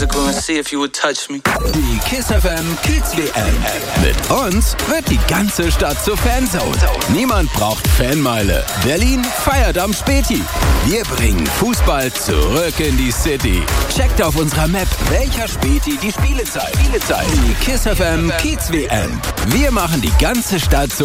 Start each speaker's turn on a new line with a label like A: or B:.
A: physical and see if you would touch me.
B: Die KISS FM Kids WM. Mit uns wird die ganze Stadt zur Fanzone. Niemand braucht Fanmeile. Berlin feiert am Späti. Wir bringen Fußball zurück in die City. Checkt auf unserer Map, welcher Späti die Spiele zeigt. Die KISS FM Kids WM. Wir machen die ganze Stadt so